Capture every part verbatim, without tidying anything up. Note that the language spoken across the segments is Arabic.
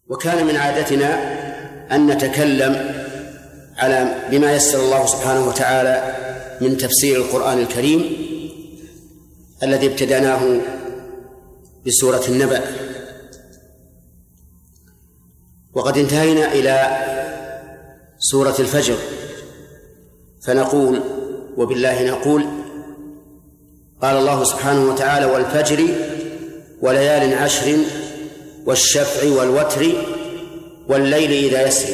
وكان من عادتنا أن نتكلم على بما يسر الله سبحانه وتعالى من تفسير القرآن الكريم الذي ابتدأناه بسورة النبأ، وقد انتهينا إلى سورة الفجر، فنقول وبالله نقول: قال الله سبحانه وتعالى: والفجر وليال عشر والشفع والوتر والليل إذا يسري.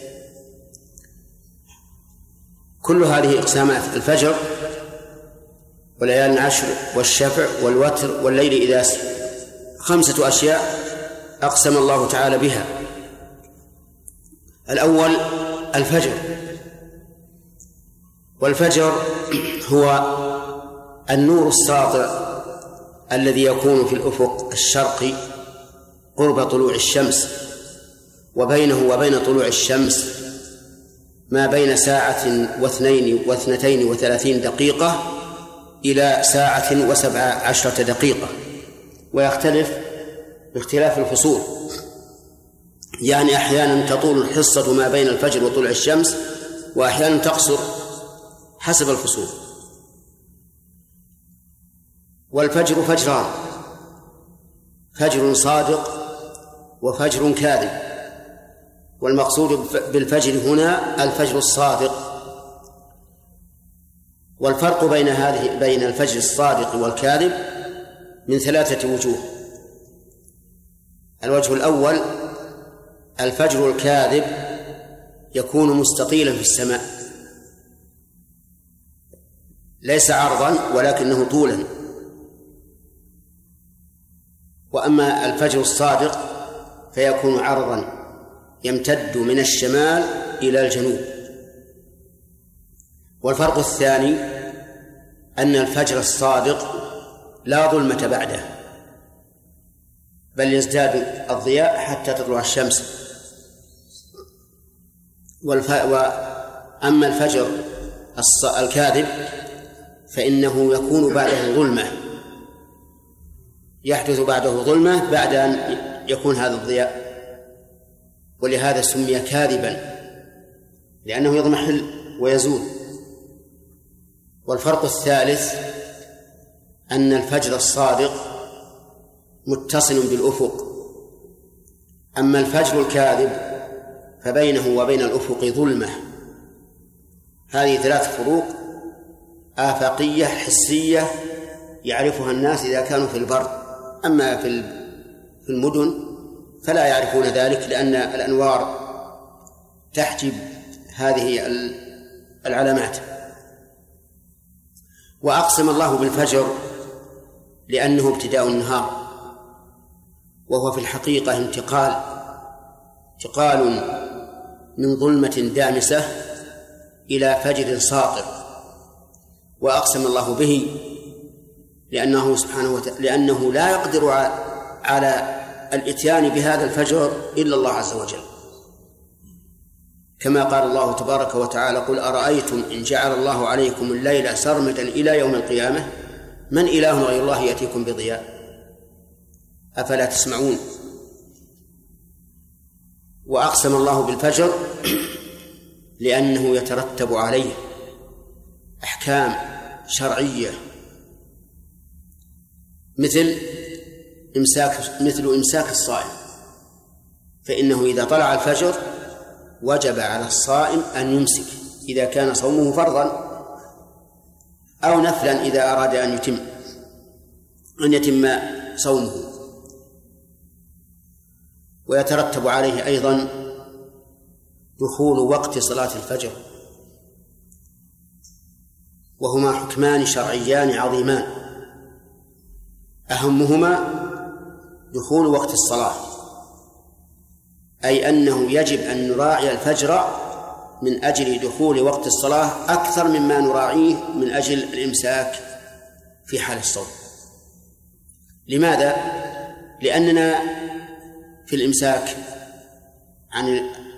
كل هذه إقسامات: الفجر وليال عشر والشفع والوتر والليل إذا يسري، خمسة أشياء أقسم الله تعالى بها. الأول الفجر، والفجر هو النور الساطع الذي يكون في الأفق الشرقي قرب طلوع الشمس، وبينه وبين طلوع الشمس ما بين ساعة واثنين واثنتين وثلاثين دقيقة إلى ساعة وسبع عشرة دقيقة، ويختلف باختلاف الفصول، يعني أحيانا تطول الحصة ما بين الفجر وطلوع الشمس، وأحيانا تقصر حسب الفصول. والفجر فجران: فجر صادق وفجر كاذب، والمقصود بالفجر هنا الفجر الصادق. والفرق بين هذه بين الفجر الصادق والكاذب من ثلاثة وجوه. الوجه الأول: الفجر الكاذب يكون مستطيلا في السماء، ليس عرضا ولكنه طولا. وأما الفجر الصادق فيكون عرضا يمتد من الشمال إلى الجنوب. والفرق الثاني أن الفجر الصادق لا ظلمة بعده، بل يزداد الضياء حتى تطلع الشمس. والف... وأما الفجر الكاذب فإنه يكون بعده ظلمة، يحدث بعده ظلمة بعد أن يكون هذا الضياء، ولهذا سمي كاذبا لأنه يضمحل ويزول. والفرق الثالث أن الفجر الصادق متصل بالأفق، أما الفجر الكاذب فبينه وبين الأفق ظلمة. هذه ثلاث فروق آفاقية حسية يعرفها الناس إذا كانوا في البر، أما في المدن فلا يعرفون ذلك، لأن الأنوار تحجب هذه العلامات. وأقسم الله بالفجر لأنه ابتداء النهار، وهو في الحقيقة انتقال انتقال من ظلمة دامسة إلى فجر ساطع. وأقسم الله به لأنه سبحانه وتعالى لأنه لا يقدر على الإتيان بهذا الفجر إلا الله عز وجل، كما قال الله تبارك وتعالى: قل أرأيتم إن جعل الله عليكم الليل سرمدا إلى يوم القيامة من إله غير الله يأتيكم بضياء أفلا تسمعون. وأقسم الله بالفجر لأنه يترتب عليه أحكام شرعية، مثل إمساك مثل إمساك الصائم، فإنه إذا طلع الفجر وجب على الصائم أن يمسك إذا كان صومه فرضا أو نفلا إذا أراد أن يتم أن يتم صومه. ويترتب عليه أيضا دخول وقت صلاة الفجر، وهما حكمان شرعيان عظيمان، أهمهما دخول وقت الصلاة، أي أنه يجب أن نراعي الفجر من أجل دخول وقت الصلاة أكثر مما نراعيه من أجل الإمساك في حال الصوم. لماذا؟ لأننا في الإمساك عن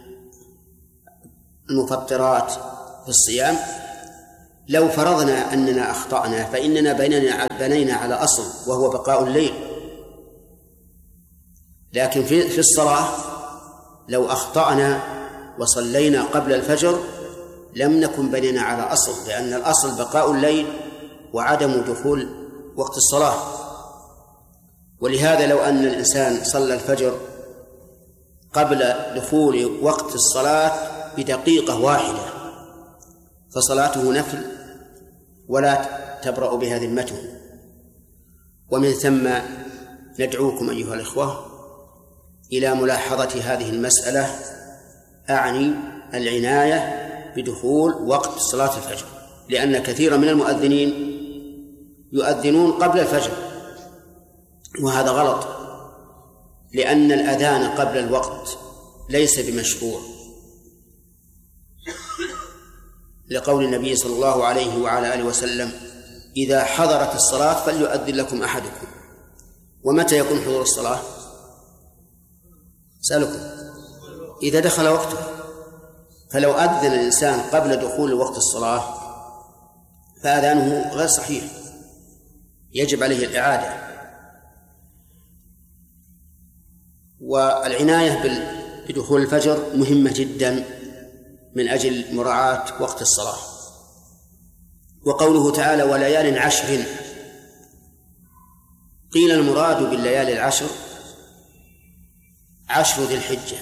المفطرات في الصيام لو فرضنا أننا أخطأنا فإننا بنينا على أصل وهو بقاء الليل، لكن في في الصلاة لو أخطأنا وصلينا قبل الفجر لم نكن بنينا على أصل، لأن الأصل بقاء الليل وعدم دخول وقت الصلاة. ولهذا لو أن الإنسان صلى الفجر قبل دخول وقت الصلاة بدقيقة واحدة فصلاته نفل ولا تبرأ بها ذمته. ومن ثم ندعوكم أيها الإخوة إلى ملاحظة هذه المسألة، أعني العناية بدخول وقت صلاة الفجر، لأن كثيرا من المؤذنين يؤذنون قبل الفجر، وهذا غلط، لأن الأذان قبل الوقت ليس بمشروع، لقول النبي صلى الله عليه وعلى آله وسلم: إذا حضرت الصلاة فليؤذن لكم أحدكم. ومتى يكون حضور الصلاة؟ سألكم إذا دخل وقته. فلو أذن الإنسان قبل دخول وقت الصلاة فأذانه غير صحيح، يجب عليه الإعادة. والعناية بدخول الفجر مهمة جدا من أجل مراعاة وقت الصلاة. وقوله تعالى: وليال عشر، قيل المراد بالليالي العشر عشر ذي الحجة،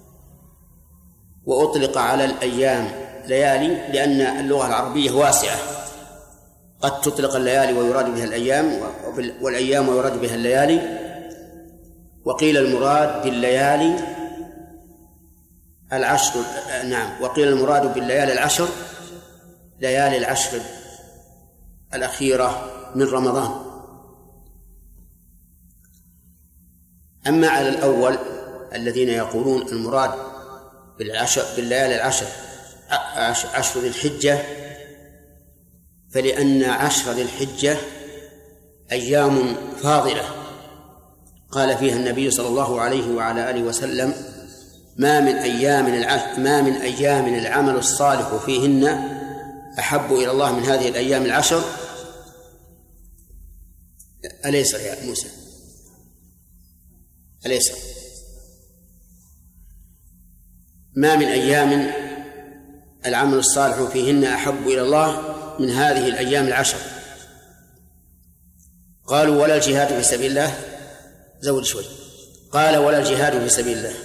وأطلق على الأيام ليالي لأن اللغة العربية واسعة، قد تطلق الليالي ويراد بها الأيام، والأيام ويراد بها الليالي. وقيل المراد بالليالي العشر، نعم، وقيل المراد بالليالي العشر ليالي العشر الأخيرة من رمضان. أما على الأول الذين يقولون المراد بالعشر بالليالي العشر عشر ذي الحجة، فلأن عشر ذي الحجة أيام فاضلة قال فيها النبي صلى الله عليه وعلى آله وسلم: ما من أيام ما من أيام العمل الصالح فيهن أحب إلى الله من هذه الأيام العشر. أليس يا موسى؟ أليس؟ ما من أيام العمل الصالح فيهن أحب إلى الله من هذه الأيام العشر. قالوا: ولا الجهاد في سبيل الله؟ زود شوي. قال: ولا الجهاد في سبيل الله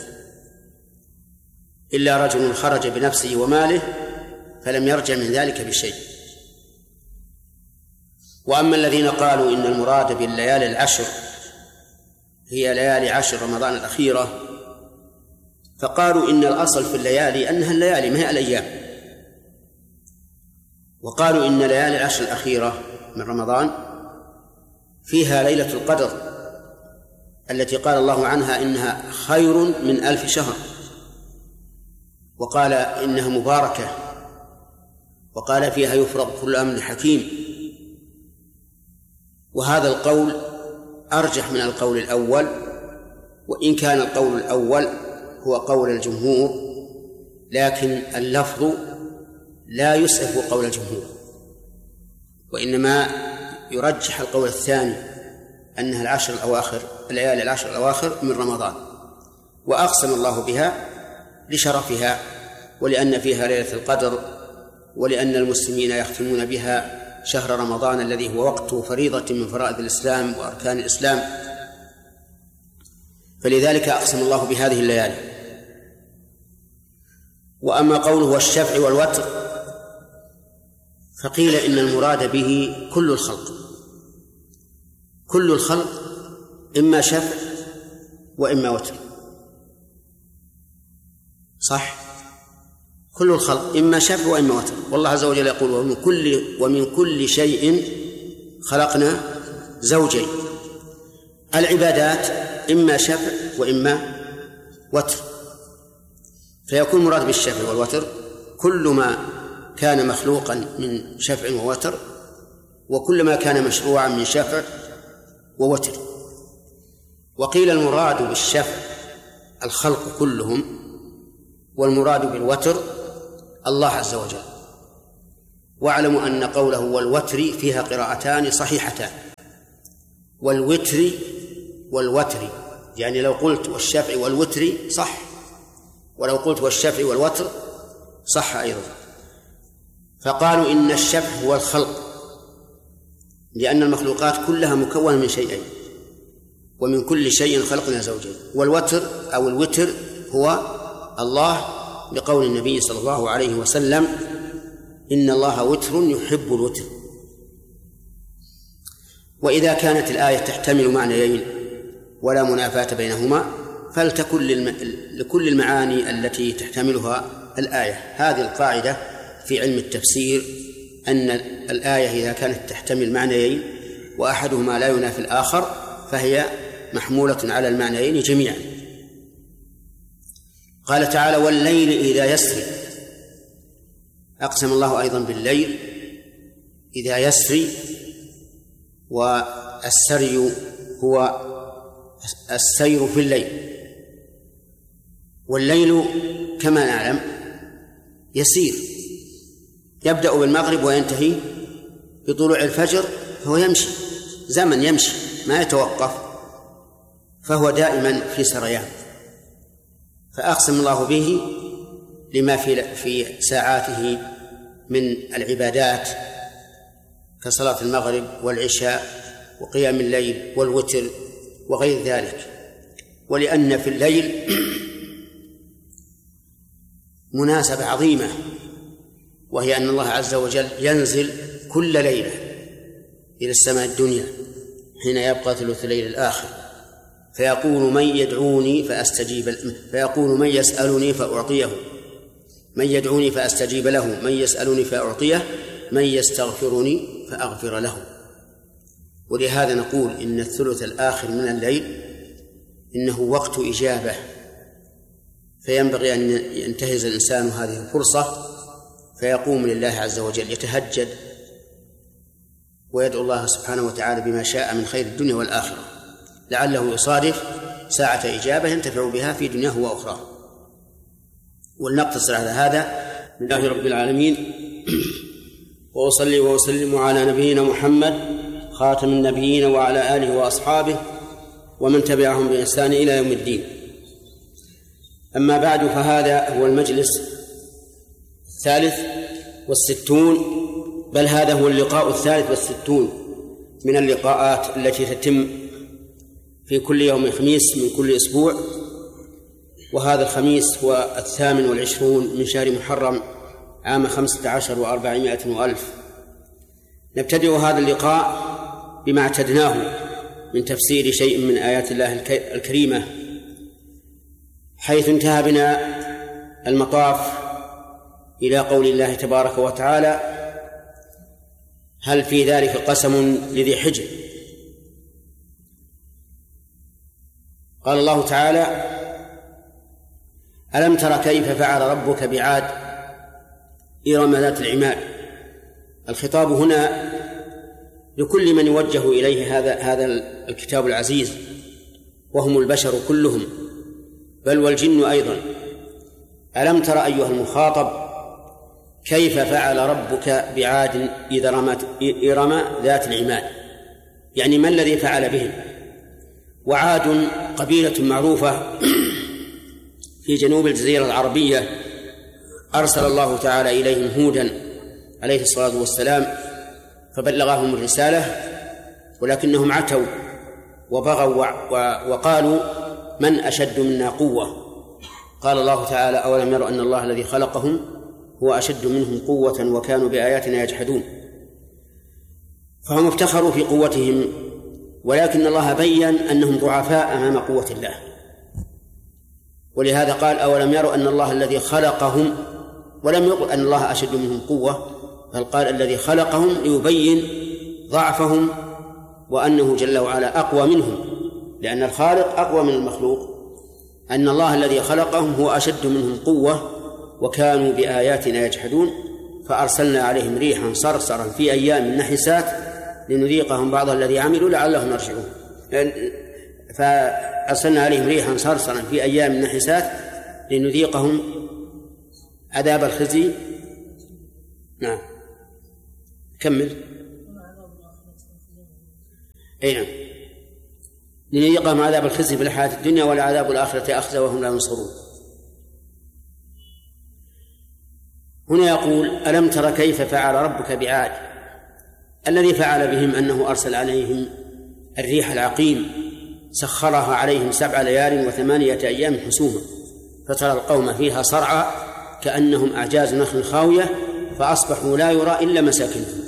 إلا رجل خرج بنفسه وماله فلم يرجع من ذلك بشيء. وأما الذين قالوا إن المراد بالليالي العشر هي ليالي عشر رمضان الأخيرة، فقالوا إن الأصل في الليالي أنها الليالي ما هي الأيام، وقالوا إن ليالي العشر الأخيرة من رمضان فيها ليلة القدر التي قال الله عنها إنها خير من ألف شهر، وقال إنها مباركة، وقال فيها يفرغ كل أمر حكيم. وهذا القول أرجح من القول الأول، وإن كان القول الأول هو قول الجمهور، لكن اللفظ لا يسعف قول الجمهور، وإنما يرجح القول الثاني أنها العشر الأواخر الليالي العشر الأواخر من رمضان، وأقسم الله بها لشرفها ولأن فيها ليلة القدر، ولأن المسلمين يختمون بها شهر رمضان الذي هو وقت فريضة من فرائض الإسلام وأركان الإسلام، فلذلك أقسم الله بهذه الليالي. وأما قوله والشفع والوتر فقيل إن المراد به كل الخلق، كل الخلق إما شفع وإما وتر، صح؟ كل الخلق إما شفع وإما وتر، والله عز وجل يقول: ومن كل ومن كل شيء خلقنا زوجين. العبادات إما شفع وإما وتر، فيكون مراد بالشفع والوتر كل ما كان مخلوقا من شفع ووتر، وكل ما كان مشروعا من شفع ووتر. وقيل المراد بالشفع الخلق كلهم، والمراد بالوتر الله عز وجل. واعلموا أن قوله والوتر فيها قراءتان صحيحتان، والوتر والوتر، يعني لو قلت والشفع والوتر صح، ولو قلت والشفع والوتر صح أيضا. فقالوا إن الشفع هو الخلق، لأن المخلوقات كلها مكونة من شيئين، ومن كل شيء خلقنا زوجين. والوتر أو الوتر هو الله، لقول النبي صلى الله عليه وسلم: إن الله وتر يحب الوتر. وإذا كانت الآية تحتمل معنيين ولا منافاة بينهما، فلتكن لكل المعاني التي تحتملها الآية. هذه القاعدة في علم التفسير، أن الآية إذا كانت تحتمل معنيين وأحدهما لا ينافي الآخر فهي محمولة على المعنيين جميعا. قال تعالى: والليل إذا يسري. أقسم الله أيضا بالليل إذا يسري، والسري هو السير في الليل. والليل كما نعلم يسير، يبدأ بالمغرب وينتهي بطلوع الفجر، فهو يمشي زمن، يمشي ما يتوقف، فهو دائما في سريان. فأقسم الله به لما في في ساعاته من العبادات كصلاة المغرب والعشاء وقيام الليل والوتر وغير ذلك. ولأن في الليل مناسبة عظيمة، وهي أن الله عز وجل ينزل كل ليلة إلى السماء الدنيا حين يبقى ثلث الليل الآخر، فيقول: من يدعوني فأستجيب، فيقول: من يسألني فأعطيه، من يدعوني فأستجيب له، من يسألني فأعطيه، من يستغفرني فأغفر له. ولهذا نقول إن الثلث الآخر من الليل إنه وقت إجابة، فينبغي أن ينتهز الإنسان هذه الفرصة فيقوم لله عز وجل، يتهجد ويدعو الله سبحانه وتعالى بما شاء من خير الدنيا والآخرة، لعله يصادف ساعة إجابة ينتفع بها في دنياه وأخراه. ولنقتصر على هذا. لله رب العالمين، وأصلي وأسلم على نبينا محمد خاتم النبيين وعلى آله وأصحابه ومن تبعهم بإحسان إلى يوم الدين. أما بعد، فهذا هو المجلس الثالث والستون، بل هذا هو اللقاء الثالث والستون من اللقاءات التي تتم في كل يوم خميس من كل أسبوع، وهذا الخميس هو الثامن والعشرون من شهر محرم عام خمسة عشر وأربعمائة وألف. نبتدئ هذا اللقاء بما اعتدناه من تفسير شيء من آيات الله الكريمة، حيث انتهى بنا المطاف إلى قول الله تبارك وتعالى: هل في ذلك قسم لذي حجر. قال الله تعالى: ألم تر كيف فعل ربك بعاد إرم ذات العماد. الخطاب هنا لكل من يوجه إليه هذا هذا الكتاب العزيز، وهم البشر كلهم بل والجن أيضا. ألم تر أيها المخاطب كيف فعل ربك بعاد إذا رمت إرم ذات العماد، يعني ما الذي فعل بهم. وعاد قبيلة معروفة في جنوب الجزيرة العربية، أرسل الله تعالى إليهم هودا عليه الصلاة والسلام فبلغهم الرسالة، ولكنهم عتوا وبغوا وقالوا: من أشد منا قوة. قال الله تعالى: أولم يروا أن الله الذي خلقهم هو أشد منهم قوة وكانوا بآياتنا يجحدون. فهم افتخروا في قوتهم، ولكن الله بين أنهم ضعفاء أمام قوة الله، ولهذا قال: أولم يروا أن الله الذي خلقهم، ولم يقل أن الله أشد منهم قوة، بل قال الذي خلقهم ليبين ضعفهم وأنه جل وعلا أقوى منهم، لأن الخالق أقوى من المخلوق. أن الله الذي خلقهم هو أشد منهم قوة وكانوا بآياتنا يجحدون، فأرسلنا عليهم ريحا صرصرا في أيام نحسات لنذيقهم بعض الذي عملوا لعلهم يرجعون. فأرسلنا عليهم ريحا صرصرا في أيام نحسات لنذيقهم عذاب الخزي. نعم كمل. أي نعم، لنذيقهم عذاب الخزي في الحياة الدنيا ولعذاب الآخرة أخزى وهم لا ينصرون. هنا يقول ألم تر كيف فعل ربك بعاد. الذي فعل بهم أنه أرسل عليهم الريح العقيم سخرها عليهم سبع ليال وثمانية أيام حسوما فترى القوم فيها صرعى كأنهم أعجاز نخل خاوية فأصبحوا لا يرى إلا مساكنهم.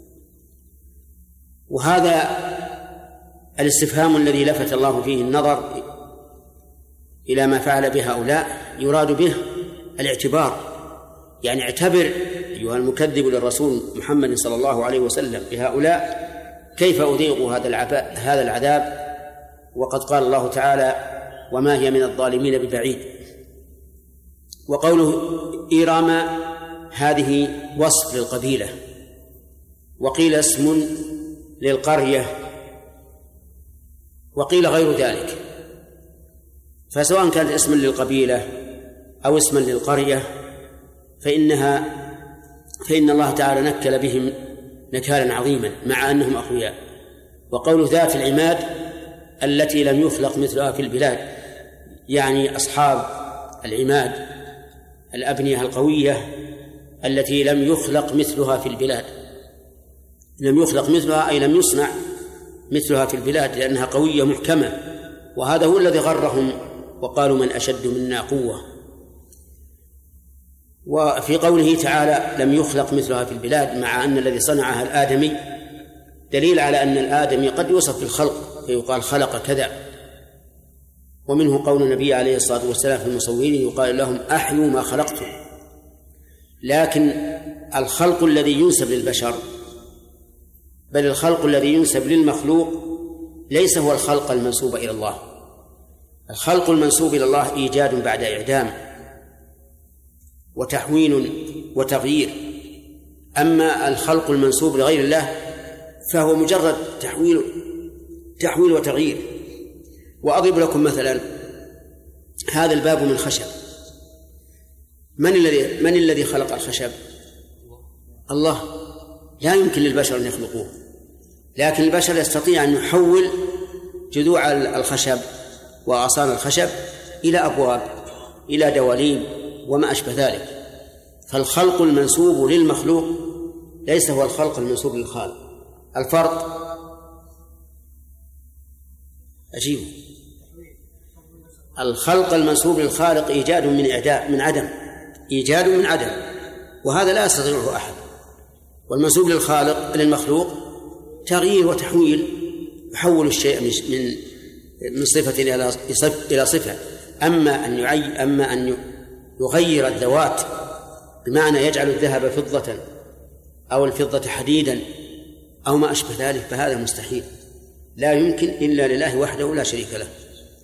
وهذا الاستفهام الذي لفت الله فيه النظر إلى ما فعل بهؤلاء يراد به الاعتبار، يعني اعتبر أيها المكذب للرسول محمد صلى الله عليه وسلم بهؤلاء كيف أذيقوا هذا العذاب، وقد قال الله تعالى وما هي من الظالمين ببعيد. وقوله إيرام هذه وصف للقبيلة، وقيل اسم للقرية، وقيل غير ذلك، فسواء كانت اسما للقبيلة أو اسما للقرية فإنها فإن الله تعالى نكل بهم نكالا عظيما مع أنهم أقوياء. وقول ذات العماد التي لم يخلق مثلها في البلاد، يعني أصحاب العماد الأبنية القوية التي لم يخلق مثلها في البلاد. لم يخلق مثلها أي لم يصنع مثلها في البلاد لأنها قوية محكمة، وهذا هو الذي غرهم وقالوا من أشد منا قوة. وفي قوله تعالى لم يخلق مثلها في البلاد مع أن الذي صنعها الآدمي دليل على أن الآدمي قد يوصف بالخلق فيقال خلق كذا. ومنه قول النبي عليه الصلاة والسلام في المصورين يقال لهم أحيوا ما خلقتم. لكن الخلق الذي ينسب للبشر بل الخلق الذي ينسب للمخلوق ليس هو الخلق المنسوب إلى الله. الخلق المنسوب إلى الله إيجاد بعد إعدام وتحوين وتغيير، أما الخلق المنسوب لغير الله فهو مجرد تحويل تحويل وتغيير. وأضرب لكم مثلا هذا الباب من خشب، من الذي من الذي خلق الخشب؟ الله. لا يمكن للبشر أن يخلقوه، لكن البشر يستطيع أن يحول جذوع الخشب وأغصان الخشب إلى أبواب إلى دواليب وما أشبه ذلك. فالخلق المنسوب للمخلوق ليس هو الخلق المنسوب للخالق. الفرق عجيب. الخلق المنسوب للخالق إيجاد من إعدام من عدم، إيجاد من عدم، وهذا لا يستطيعه أحد. والمنسوب للخالق للمخلوق تغيير وتحويل، يحول الشيء من من صفة إلى صفة. أما أن يعي أما أن يغير الذوات بمعنى يجعل الذهب فضة أو الفضة حديدا أو ما أشبه ذلك فهذا مستحيل، لا يمكن إلا لله وحده لا شريك له.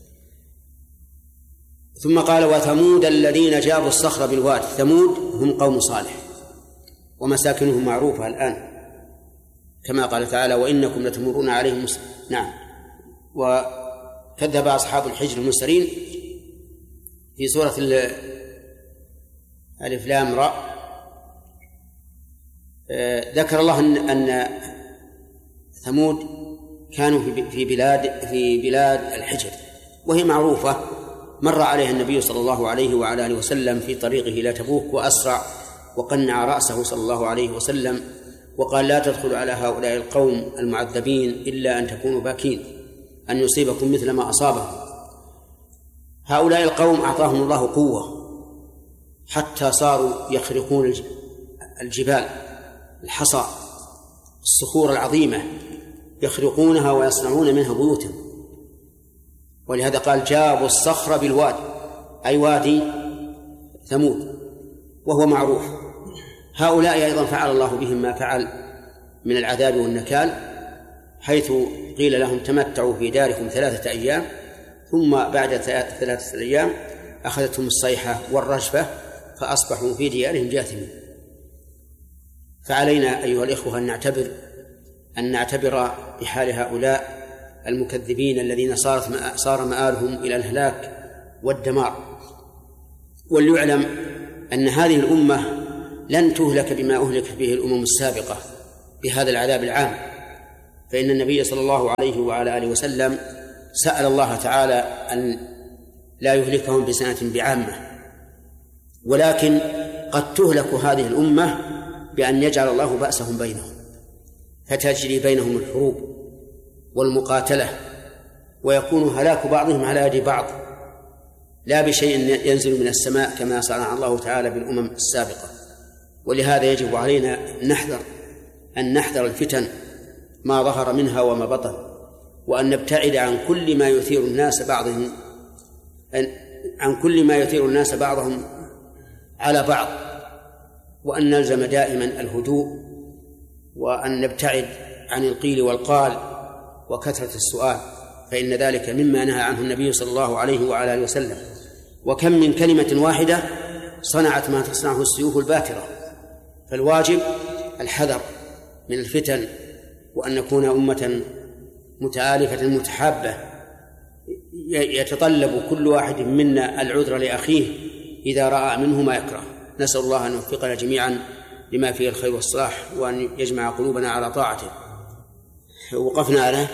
ثم قال وثمود الذين جابوا الصخر بالواد. ثمود هم قوم صالح ومساكنهم معروفة الآن كما قال تعالى وإنكم لتمرون عليهم مس... نعم. وكذب أصحاب الحجر المرسلين في سورة ألف لام را. ذكر الله أن, أن ثمود كانوا في بلاد في بلاد الحجر وهي معروفة، مر عليها النبي صلى الله عليه وعلى آله وسلم في طريقه إلى تبوك وأسرع وقنع رأسه صلى الله عليه وسلم وقال لا تدخلوا على هؤلاء القوم المعذبين إلا أن تكونوا باكين أن يصيبكم مثل ما أصابهم. هؤلاء القوم أعطاهم الله قوة حتى صاروا يخرقون الجبال، الحصى، الصخور العظيمة يخرقونها ويصنعون منها بيوتا. ولهذا قال جابوا الصخر بالواد أي وادي ثمود وهو معروف. هؤلاء أيضا فعل الله بهم ما فعل من العذاب والنكال، حيث قيل لهم تمتعوا في داركم ثلاثة أيام ثم بعد ثلاثة أيام أخذتهم الصيحة والرجفة فأصبحوا في ديارهم جاثمين. فعلينا أيها الإخوة أن نعتبر أن نعتبر بحال هؤلاء المكذبين الذين صارت صار مآلهم إلى الهلاك والدمار. وليعلم أن هذه الأمة لن تهلك بما أهلك به الأمم السابقة بهذا العذاب العام، فإن النبي صلى الله عليه وعلى آله وسلم سأل الله تعالى أن لا يهلكهم بسنة بعامة، ولكن قد تهلك هذه الأمة بأن يجعل الله بأسهم بينهم، فتجري بينهم الحروب والمقاتلة، ويكون هلاك بعضهم على يد بعض لا بشيء ينزل من السماء كما صنع الله تعالى بالأمم السابقة. ولهذا يجب علينا نحذر أن نحذر الفتن ما ظهر منها وما بطن، وأن نبتعد عن كل ما يثير الناس بعضهم عن كل ما يثير الناس بعضهم على بعض، وأن نلزم دائما الهدوء، وأن نبتعد عن القيل والقال وكثرة السؤال، فإن ذلك مما نهى عنه النبي صلى الله عليه وعلى آله وسلم. وكم من كلمة واحدة صنعت ما تصنعه السيوف الباترة، فالواجب الحذر من الفتن، وأن نكون أمة متآلفة متحابة يتطلب كل واحد منا العذر لأخيه إذا رأى منه ما يكره. نسأل الله أن يوفقنا جميعا لما فيه الخير والصلاح، وأن يجمع قلوبنا على طاعته. وقفنا على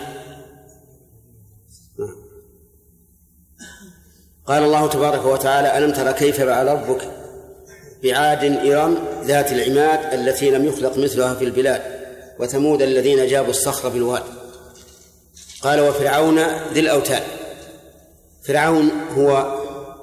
قال الله تبارك وتعالى: ألم تر كيف فعل ربك بعاد إرم ذات العماد التي لم يخلق مثلها في البلاد وثمود الذين جابوا الصخر بالواد. قال: وفرعون ذي الأوتاد. فرعون هو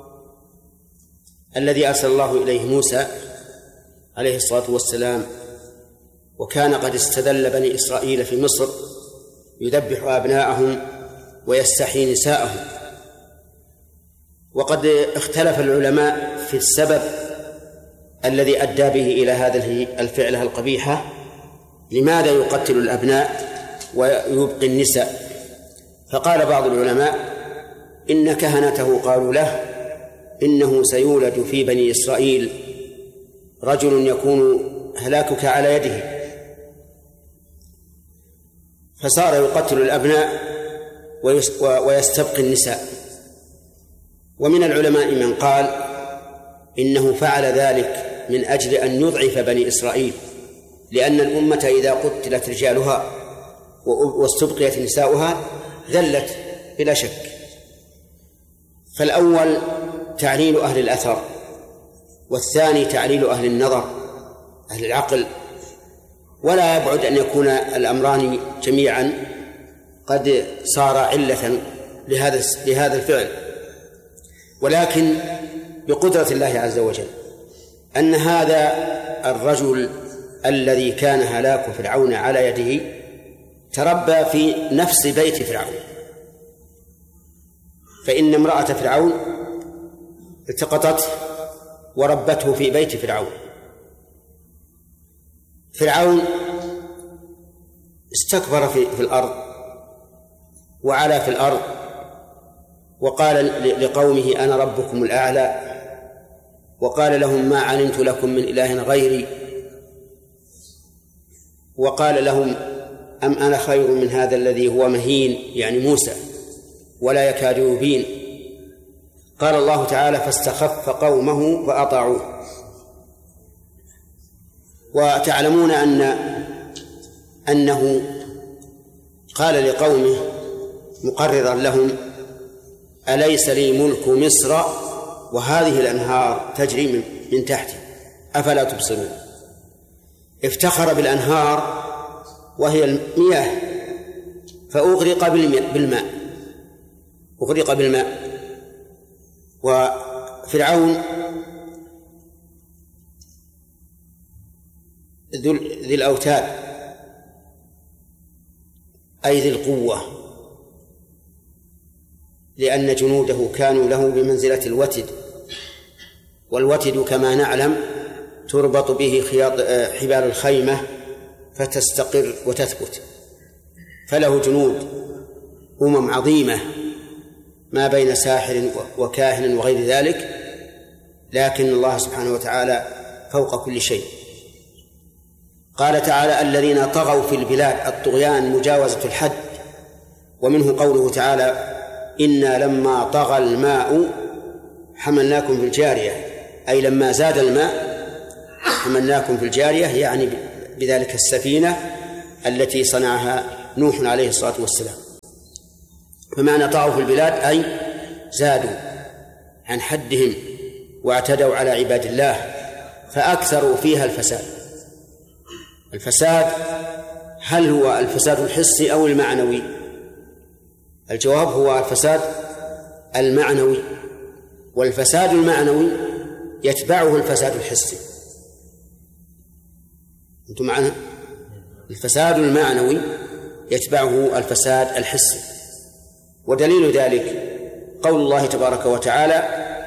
الذي أرسل الله إليه موسى عليه الصلاة والسلام، وكان قد استذل بني إسرائيل في مصر يذبح أبناءهم ويستحيي نساءهم. وقد اختلف العلماء في السبب الذي أدى به إلى هذه الفعلة القبيحة، لماذا يقتل الأبناء ويبقي النساء؟ فقال بعض العلماء إن كهنته قالوا له إنه سيولد في بني إسرائيل رجل يكون هلاكك على يده، فصار يقتل الأبناء ويستبقي النساء. ومن العلماء من قال إنه فعل ذلك من أجل أن يضعف بني إسرائيل، لأن الأمة إذا قتلت رجالها واستبقيت نساؤها ذلت بلا شك. فالأول تعليل أهل الأثر، والثاني تعليل أهل النظر أهل العقل. ولا يبعد أن يكون الأمران جميعا قد صار علة لهذا لهذا الفعل، ولكن بقدرة الله عز وجل أن هذا الرجل الذي كان هلاك فرعون على يده تربى في نفس بيت فرعون، فإن امرأة فرعون التقطته وربته في بيت فرعون. فرعون استكبر في, في الأرض وعلا في الأرض، وقال لقومه أنا ربكم الأعلى، وقال لهم ما علمت لكم من إله غيري، وقال لهم أم أنا خير من هذا الذي هو مهين، يعني موسى، ولا يكاد يبين. قال الله تعالى فاستخف قومه فأطاعوه. وتعلمون أن أنه قال لقومه مقررا لهم أليس لي ملك مصر وهذه الأنهار تجري من تحتي أفلا تبصرون. افتخر بالأنهار وهي المياه فأغرق بالماء أغرق بالماء. وفرعون ذي الأوتاد أي ذي القوة، لأن جنوده كانوا له بمنزلة الوتد، والوتد كما نعلم تربط به خياط حبال الخيمة فتستقر وتثبت، فله جنود أمم عظيمة ما بين ساحر وكاهن وغير ذلك، لكن الله سبحانه وتعالى فوق كل شيء. قال تعالى الذين طغوا في البلاد، الطغيان مجاوزة الحد، ومنه قوله تعالى إنا لما طغى الماء حملناكم في الجارية، أي لما زاد الماء حملناكم في الجارية، يعني بذلك السفينة التي صنعها نوح عليه الصلاة والسلام. فمعنى طغوا في البلاد أي زادوا عن حدهم واعتدوا على عباد الله فأكثروا فيها الفساد. الفساد هل هو الفساد الحسي أو المعنوي؟ الجواب هو الفساد المعنوي، والفساد المعنوي يتبعه الفساد الحسي. أنتم معنا؟ الفساد المعنوي يتبعه الفساد الحسي، ودليل ذلك قول الله تبارك وتعالى: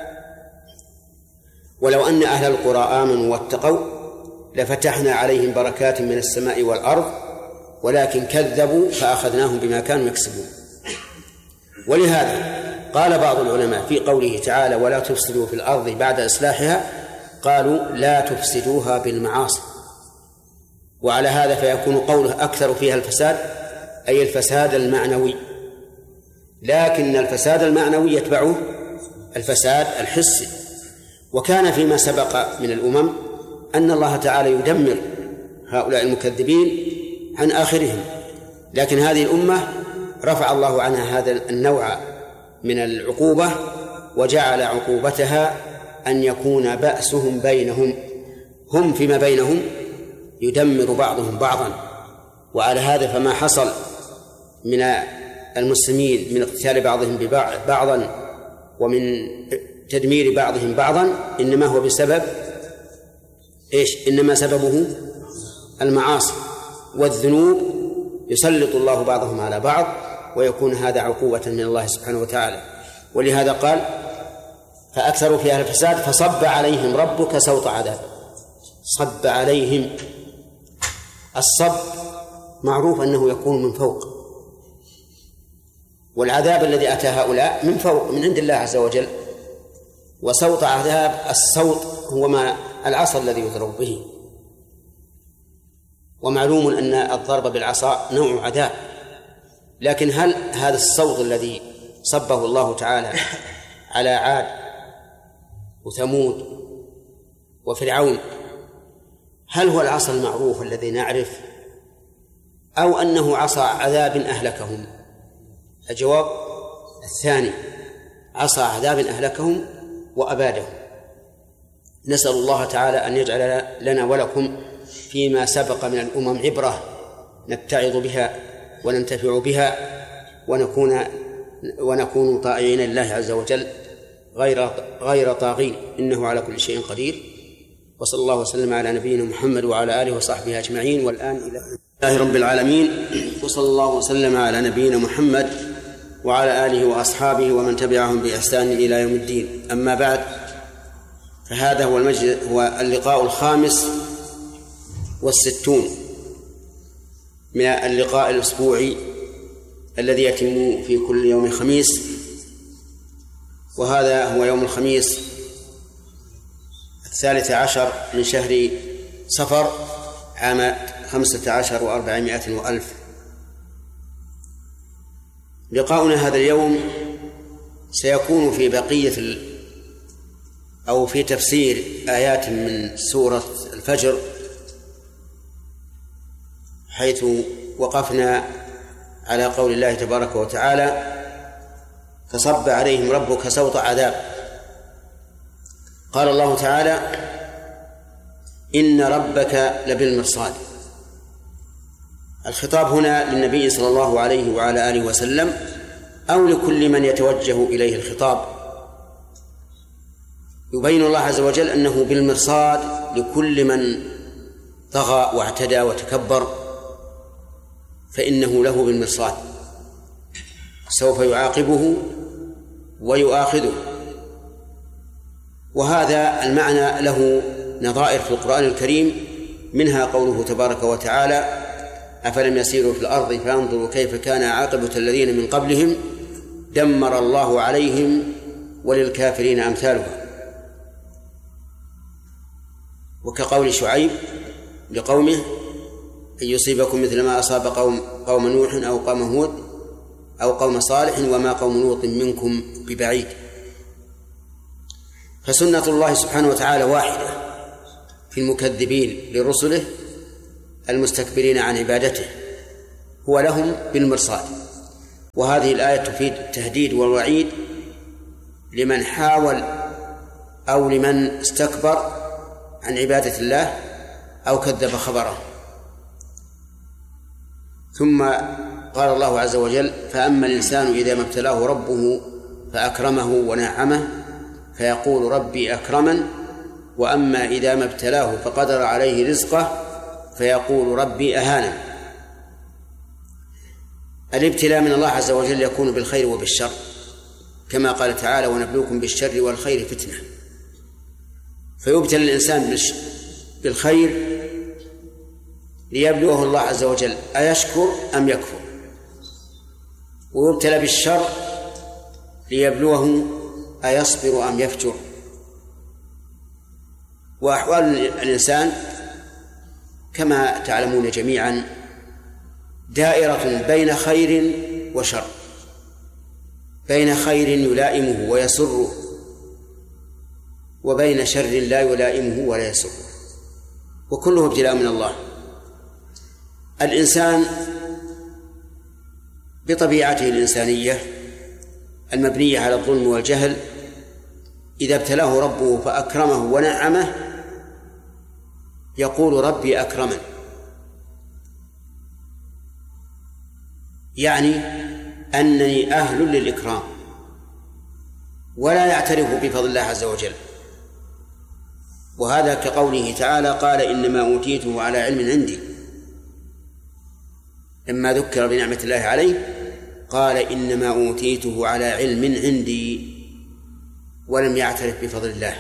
ولو أن أهل القرى آمنوا واتقوا لفتحنا عليهم بركات من السماء والأرض ولكن كذبوا فأخذناهم بما كانوا يكسبون. ولهذا قال بعض العلماء في قوله تعالى: ولا تفسدوا في الأرض بعد إصلاحها، قالوا لا تفسدوها بالمعاصي. وعلى هذا فيكون قوله أكثر فيها الفساد أي الفساد المعنوي، لكن الفساد المعنوي يتبعه الفساد الحسي. وكان فيما سبق من الأمم أن الله تعالى يدمر هؤلاء المكذبين عن آخرهم، لكن هذه الأمة رفع الله عنها هذا النوع من العقوبة وجعل عقوبتها أن يكون بأسهم بينهم، هم فيما بينهم يدمر بعضهم بعضا. وعلى هذا فما حصل من المسلمين من اقتتال بعضهم ببعضا ومن تدمير بعضهم بعضا إنما هو بسبب إيش؟ إنما سببه المعاصي والذنوب، يسلط الله بعضهم على بعض ويكون هذا عقوبة من الله سبحانه وتعالى. ولهذا قال: فأكثروا فيها الفساد فصب عليهم ربك سوط عذاب. صب عليهم، الصب معروف أنه يكون من فوق، والعذاب الذي أتى هؤلاء من فوق من عند الله عز وجل. وسوط عذاب، السوط هو ما العصا الذي يضرب به، ومعلوم أن الضرب بالعصا نوع عذاب، لكن هل هذا الصوت الذي صبه الله تعالى على عاد وثمود وفرعون هل هو العصا المعروف الذي نعرف أو أنه عصا عذاب أهلكهم؟ الجواب الثاني، عصا عذاب أهلكهم وأبادهم. نسأل الله تعالى أن يجعل لنا ولكم فيما سبق من الأمم عبرة نتعظ بها وننتفع بها ونكون ونكون طائعين لله عز وجل غير غير طاغين، إنه على كل شيء قدير. وصلى الله وسلم على نبينا محمد وعلى آله وصحبه أجمعين. والآن إلى الله رب العالمين، وصلى الله وسلم على نبينا محمد وعلى آله وأصحابه ومن تبعهم بإحسان إلى يوم الدين. أما بعد، فهذا هو المجلس هو اللقاء الخامس والستون من اللقاء الأسبوعي الذي يتم في كل يوم خميس، وهذا هو يوم الخميس الثالث عشر من شهر صفر عام خمسة عشر وأربعمائة وألف. لقاؤنا هذا اليوم سيكون في بقية أو في تفسير آيات من سورة الفجر، حيث وقفنا على قول الله تبارك وتعالى: فصب عليهم ربك سوط عذاب. قال الله تعالى: إن ربك لبالمرصاد. الخطاب هنا للنبي صلى الله عليه وعلى آله وسلم أو لكل من يتوجه إليه الخطاب. يبين الله عز وجل أنه بالمرصاد لكل من طغى واعتدى وتكبر، فإنه له بالمرصاد، سوف يعاقبه ويؤاخذه. وهذا المعنى له نظائر في القرآن الكريم، منها قوله تبارك وتعالى: أفلم يسيروا في الأرض فينظروا كيف كان عاقبة الذين من قبلهم دمر الله عليهم وللكافرين أمثالها. وكقول شعيب لقومه: أن يصيبكم مثل ما أصاب قوم, قوم نوح أو قوم هود أو قوم صالح وما قوم لوط منكم ببعيد. فسنة الله سبحانه وتعالى واحدة في المكذبين لرسله المستكبرين عن عبادته، هو لهم بالمرصاد. وهذه الآية تفيد التهديد والوعيد لمن حاول أو لمن استكبر عن عبادة الله أو كذب خبره. ثم قال الله عز وجل: فأما الإنسان إذا ما ابتلاه ربه فأكرمه ونعمه فيقول ربي أكرمن، وأما إذا ما ابتلاه فقدر عليه رزقه فيقول ربي أهانن. الابتلاء من الله عز وجل يكون بالخير وبالشر، كما قال تعالى: ونبلوكم بالشر والخير فتنة. فيبتلى الإنسان بالخير ليبلوه الله عز وجل أيشكر أم يكفر، ويبتلى بالشر ليبلوه أيصبر أم يفجر. وأحوال الإنسان كما تعلمون جميعا دائرة بين خير وشر، بين خير يلائمه ويسره وبين شر لا يلائمه ولا يسره، وكله ابتلاء من الله. الإنسان بطبيعته الإنسانية المبنية على الظلم والجهل إذا ابتلاه ربه فأكرمه ونعمه يقول ربي أكرمن، يعني أنني أهل للإكرام، ولا يعترف بفضل الله عز وجل. وهذا كقوله تعالى: قال إنما أوتيته على علم عندي. لما ذكر بنعمة الله عليه قال إنما أوتيته على علم عندي، ولم يعترف بفضل الله.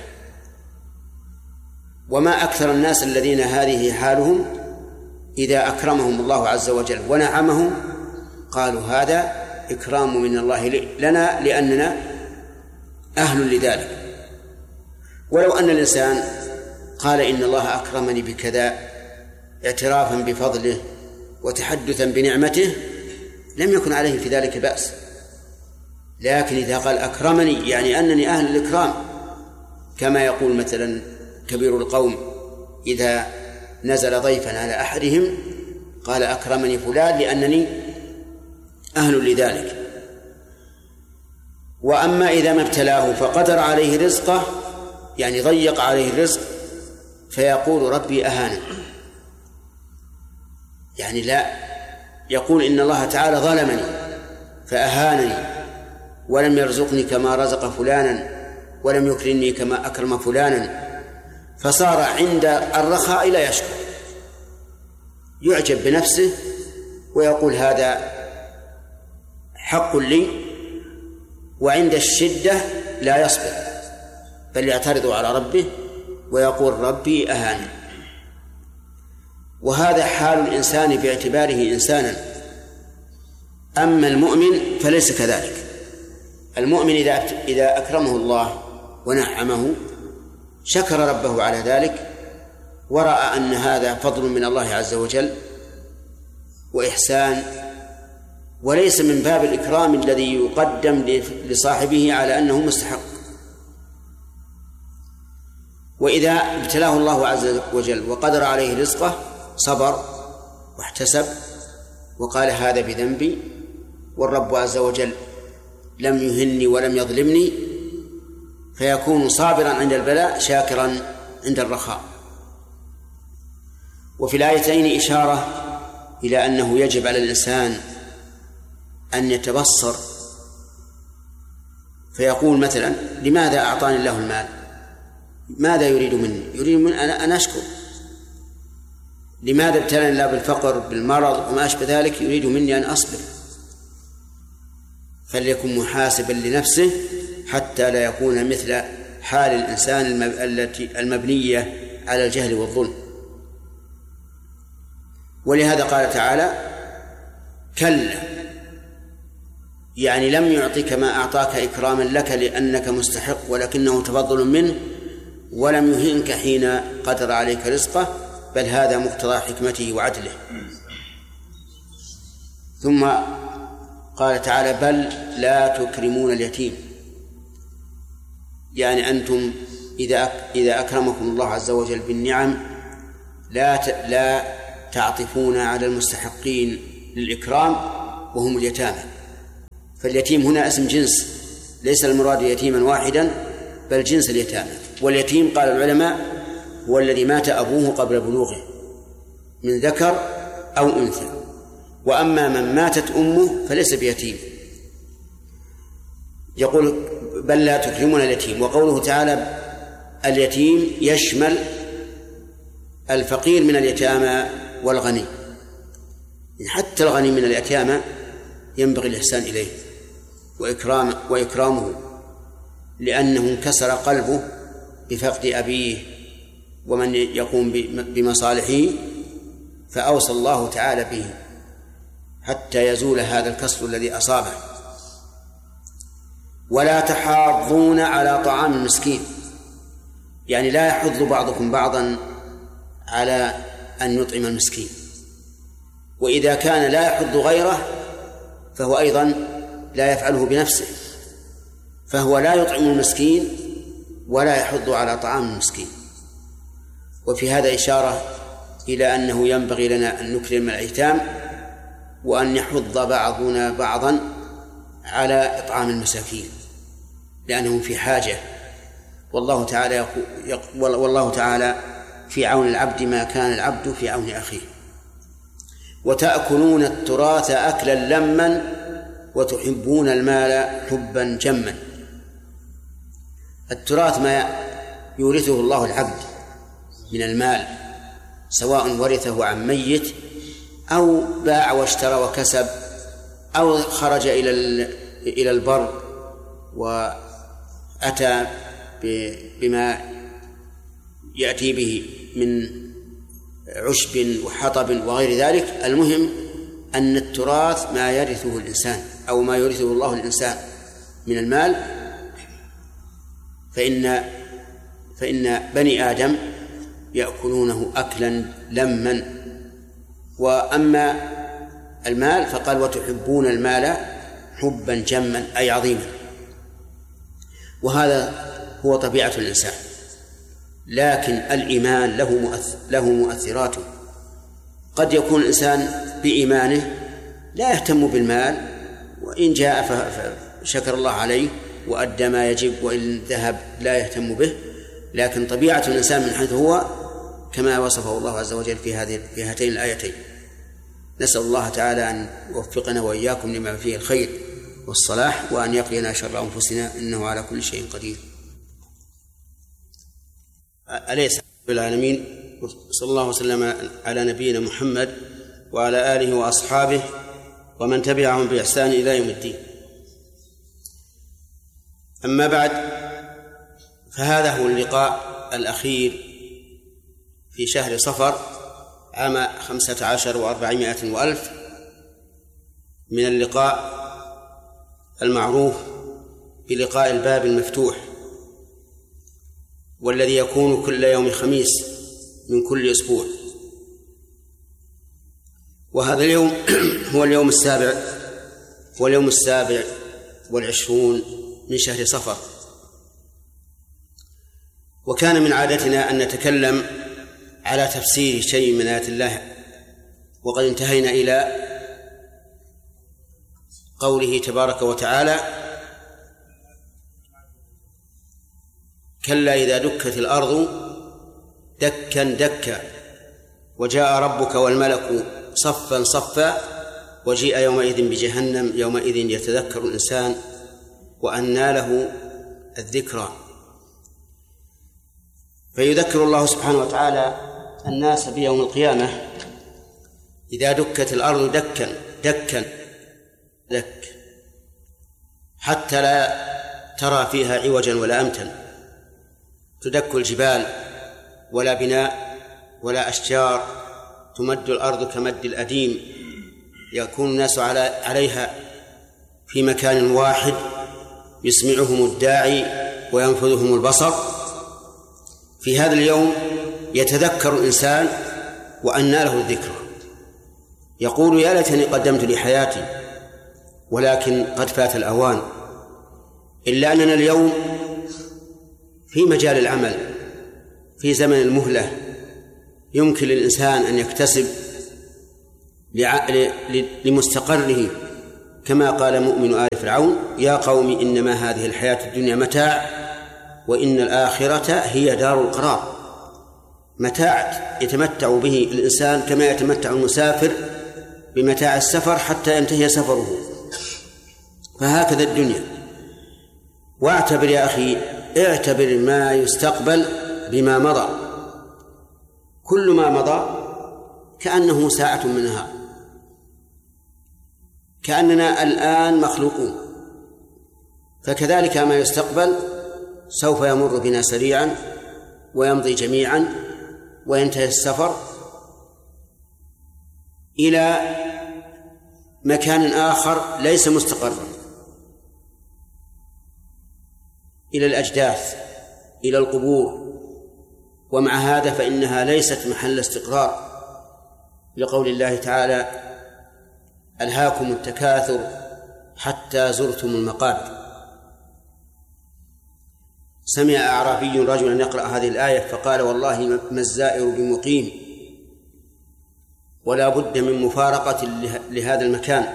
وما أكثر الناس الذين هذه حالهم إذا أكرمهم الله عز وجل ونعمهم قالوا هذا إكرام من الله لنا لأننا أهل لذلك. ولو أن الإنسان قال إن الله أكرمني بكذا اعترافا بفضله وتحدثا بنعمته لم يكن عليه في ذلك بأس، لكن إذا قال أكرمني يعني أنني أهل الإكرام، كما يقول مثلا كبير القوم إذا نزل ضيفا على أحدهم قال أكرمني فلان لأنني أهل لذلك. وأما إذا ما ابتلاه فقدر عليه رزقه يعني ضيق عليه الرزق فيقول ربي أهانن، يعني لا يقول إن الله تعالى ظلمني فأهانني ولم يرزقني كما رزق فلانا ولم يكرمني كما أكرم فلانا، فصار عند الرخاء لا يشكر، يعجب بنفسه ويقول هذا حق لي، وعند الشدة لا يصبر بل يعترض على ربه ويقول ربي أهاني. وهذا حال الإنسان باعتباره إنسانا. أما المؤمن فليس كذلك. المؤمن إذا إذا أكرمه الله ونعمه شكر ربه على ذلك ورأى أن هذا فضل من الله عز وجل وإحسان، وليس من باب الإكرام الذي يقدم لصاحبه على أنه مستحق. وإذا ابتلاه الله عز وجل وقدر عليه رزقه صبر واحتسب وقال هذا بذنبي والرب عز وجل لم يهني ولم يظلمني، فيكون صابرا عند البلاء شاكرا عند الرخاء. وفي الآيتين إشارة إلى أنه يجب على الإنسان أن يتبصر فيقول مثلا لماذا أعطاني الله المال؟ ماذا يريد مني؟ يريد من أن أشكر. لماذا ابتلاني الله بالفقر بالمرض وما أشبه ذلك؟ يريد مني أن أصبر. فليكن محاسبا لنفسه حتى لا يكون مثل حال الإنسان التي المبنية على الجهل والظلم. ولهذا قال تعالى كلا، يعني لم يعطيك ما أعطاك إكراما لك لأنك مستحق ولكنه تفضل منه، ولم يهنك حين قدر عليك رزقه، بل هذا مقتضى حكمته وعدله. ثم قال تعالى بل لا تكرمون اليتيم، يعني أنتم إذا إذا أكرمكم الله عز وجل بالنعم لا لا تعطفون على المستحقين للإكرام وهم اليتامى. فاليتيم هنا اسم جنس، ليس المراد يتيما واحدا بل جنس اليتامى. واليتيم قال العلماء هو الذي مات أبوه قبل بلوغه من ذكر أو أنثى، وأما من ماتت أمه فليس بيتيم. يقول بل لا تكرمون اليتيم. وقوله تعالى اليتيم يشمل الفقير من اليتامى والغني، حتى الغني من اليتامى ينبغي الإحسان إليه وإكرام وإكرامه، لأنه انكسر قلبه بفقد أبيه ومن يقوم بمصالحه، فأوصى الله تعالى به حتى يزول هذا الكسر الذي أصابه. ولا تحاضون على طعام المسكين، يعني لا يحض بعضكم بعضا على أن يطعم المسكين، وإذا كان لا يحض غيره فهو أيضا لا يفعله بنفسه، فهو لا يطعم المسكين ولا يحض على طعام المسكين. وفي هذا إشارة إلى أنه ينبغي لنا أن نكرم الأيتام وأن يحض بعضنا بعضا على إطعام المساكين لأنهم في حاجة، والله تعالى يقول والله تعالى في عون العبد ما كان العبد في عون أخيه. وتأكلون التراث أكلا لما وتحبون المال حبا جما. التراث ما يورثه الله العبد من المال، سواء ورثه عن ميت أو باع واشترى وكسب أو خرج إلى إلى البر وأتى بما يأتي به من عشب وحطب وغير ذلك. المهم أن التراث ما يرثه الإنسان أو ما يورثه الله الإنسان من المال، فإن فإن بني آدم يأكلونه أكلا لما. وأما المال فقال وتحبون المال حبا جما أي عظيما، وهذا هو طبيعة الإنسان. لكن الإيمان له مؤثر له مؤثراته. قد يكون الإنسان بإيمانه لا يهتم بالمال، وإن جاء فشكر الله عليه وأدى ما يجب، وإن ذهب لا يهتم به. لكن طبيعة الإنسان من حيث هو كما وصفه الله عز وجل في هذه في هاتين الآيتين. نسأل الله تعالى أن يوفقنا وإياكم لما فيه الخير والصلاح، وأن يقينا شر أنفسنا إنه على كل شيء قدير. أليس رب العالمين، صلى الله وسلم على نبينا محمد وعلى آله وأصحابه ومن تبعهم بإحسان إلى يوم الدين. أما بعد، فهذا هو اللقاء الأخير في شهر صفر عام خمسة عشر وأربعمائة وألف من اللقاء المعروف بلقاء الباب المفتوح، والذي يكون كل يوم خميس من كل أسبوع. وهذا اليوم هو اليوم السابع واليوم السابع والعشرون من شهر صفر. وكان من عادتنا أن نتكلم على تفسير شيء من آيات الله، وقد انتهينا إلى قوله تبارك وتعالى: كلا إذا دكت الأرض دكا دكا وجاء ربك والملك صفا صفا وجيء يومئذ بجهنم يومئذ يتذكر الإنسان وأنى له الذكرى. فيذكر الله سبحانه وتعالى الناس بيوم القيامة إذا دكت الأرض دكا دكا دك حتى لا ترى فيها عوجا ولا أمتا، تدك الجبال ولا بناء ولا أشجار، تمد الأرض كمد الأديم، يكون الناس عليها في مكان واحد، يسمعهم الداعي وينفذهم البصر. في هذا اليوم يتذكر الإنسان وأنى له الذكر، يقول: يا ليتني قدمت لحياتي، ولكن قد فات الأوان. إلا أننا اليوم في مجال العمل، في زمن المهلة، يمكن للإنسان أن يكتسب لمستقره، كما قال مؤمن آل فرعون: يا قوم إنما هذه الحياة الدنيا متاع وإن الآخرة هي دار القرار. متاع يتمتع به الإنسان كما يتمتع المسافر بمتاع السفر حتى ينتهي سفره، فهكذا الدنيا. واعتبر يا أخي، اعتبر ما يستقبل بما مضى، كل ما مضى كأنه ساعة من نهار، كأننا الآن مخلوقون، فكذلك ما يستقبل سوف يمر بنا سريعا ويمضي جميعا وينتهي السفر إلى مكان آخر ليس مستقرا، إلى الأجداث، إلى القبور. ومع هذا فإنها ليست محل استقرار، لقول الله تعالى: ألهاكم التكاثر حتى زرتم المقابر. سمع أعرابي رجلا يقرأ هذه الآية فقال: والله ما الزائر بمقيم، ولا بد من مفارقة لهذا المكان.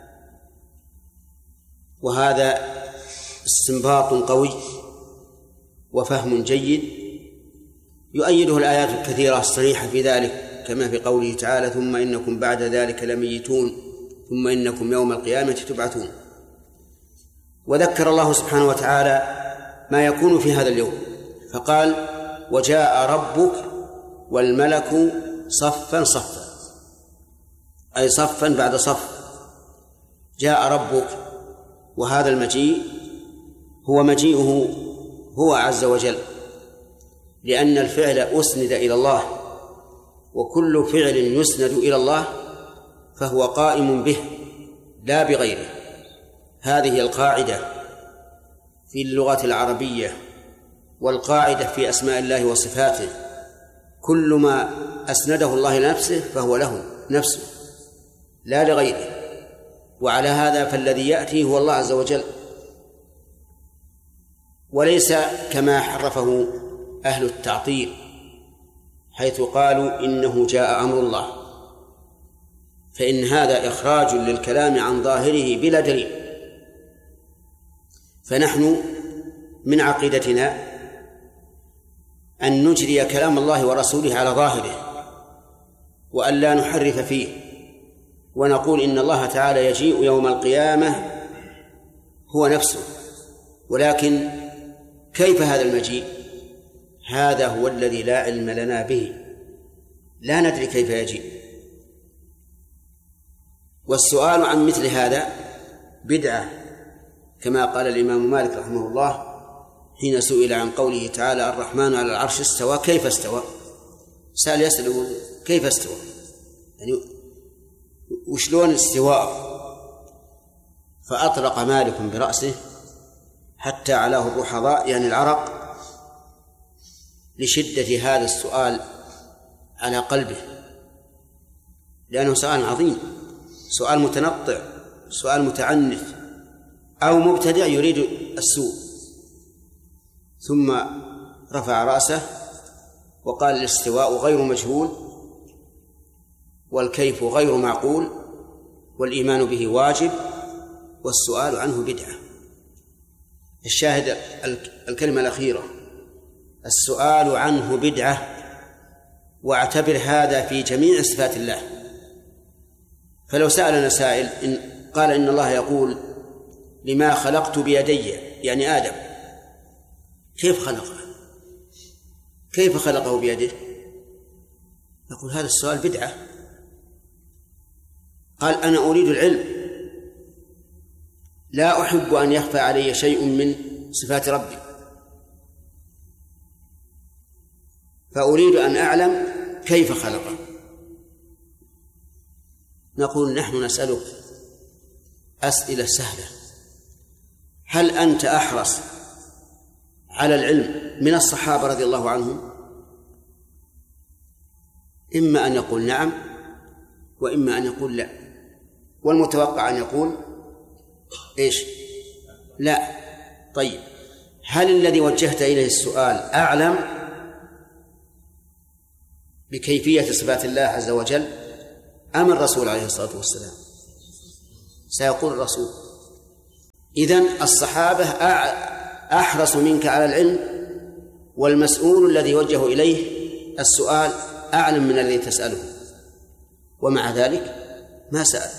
وهذا استنباط قوي وفهم جيد يؤيده الآيات الكثيرة الصريحة في ذلك، كما في قوله تعالى: ثم إنكم بعد ذلك لميتون ثم إنكم يوم القيامة تبعثون. وذكر الله سبحانه وتعالى ما يكون في هذا اليوم فقال: وجاء ربك والملك صفا صفا، أي صفا بعد صف. جاء ربك، وهذا المجيء هو مجيئه هو عز وجل، لأن الفعل أسند إلى الله، وكل فعل يسند إلى الله فهو قائم به لا بغيره. هذه القاعدة في اللغة العربية والقاعدة في أسماء الله وصفاته: كل ما أسنده الله لنفسه فهو له نفسه لا لغيره. وعلى هذا فالذي يأتي هو الله عز وجل، وليس كما حرفه أهل التعطيل حيث قالوا إنه جاء أمر الله، فإن هذا إخراج للكلام عن ظاهره بلا دليل. فنحن من عقيدتنا أن نجري كلام الله ورسوله على ظاهره وأن لا نحرف فيه، ونقول إن الله تعالى يجيء يوم القيامة هو نفسه، ولكن كيف هذا المجيء؟ هذا هو الذي لا علم لنا به، لا ندري كيف يجيء. والسؤال عن مثل هذا بدعة، كما قال الإمام مالك رحمه الله حين سئل عن قوله تعالى: الرحمن على العرش استوى، كيف استوى؟ سأل يسأل كيف استوى، يعني وشلون الاستواء؟ فأطرق مالك برأسه حتى علاه الرحضاء، يعني العرق، لشدة هذا السؤال على قلبه، لأنه سؤال عظيم، سؤال متنطع، سؤال متعنف، أو مبتدع يريد السوء. ثم رفع رأسه وقال: الاستواء غير مجهول، والكيف غير معقول، والإيمان به واجب، والسؤال عنه بدعة. الشاهد الكلمة الأخيرة: السؤال عنه بدعة. واعتبر هذا في جميع صفات الله. فلو سألنا سائل إن قال إن الله يقول: لما خلقت بيدي، يعني آدم، كيف خلقه؟ كيف خلقه بيده؟ نقول هذا السؤال بدعة. قال: أنا أريد العلم، لا أحب أن يخفى علي شيء من صفات ربي، فأريد أن أعلم كيف خلقه. نقول: نحن نسألك أسئلة سهلة، هل أنت أحرص على العلم من الصحابة رضي الله عنهم؟ إما أن يقول نعم، وإما أن يقول لا، والمتوقع أن يقول إيش؟ لا. طيب، هل الذي وجهت إليه السؤال أعلم بكيفية صفات الله عز وجل أم الرسول عليه الصلاة والسلام؟ سيقول الرسول. إذن الصحابة أحرص منك على العلم، والمسؤول الذي وجه إليه السؤال أعلم من الذي تسأله، ومع ذلك ما سأل،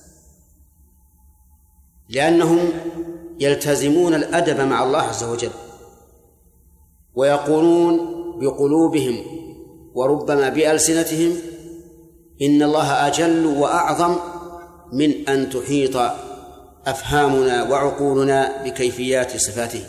لأنهم يلتزمون الأدب مع الله عز وجل، ويقولون بقلوبهم وربما بألسنتهم إن الله أجل وأعظم من أن تحيط أفهامنا وعقولنا بكيفيات صفاته.